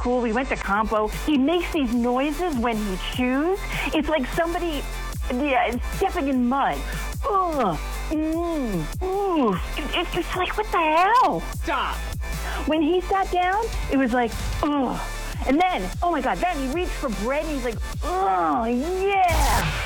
cool. We went to Campo. He makes these noises when he chews. It's like somebody, stepping in mud. Ugh. It's just like, what the hell? Stop. When he sat down, it was like, ugh. And then, oh my God, then he reached for bread and he's like, oh, yeah.